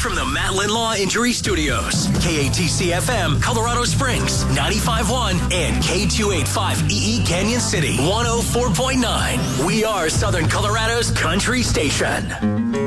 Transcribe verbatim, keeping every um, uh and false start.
from the Matt Law Injury Studios. K A T C F M, Colorado Springs, ninety-five point one, and K two eighty-five E E Canyon City, one oh four point nine. We are Southern Colorado's country station.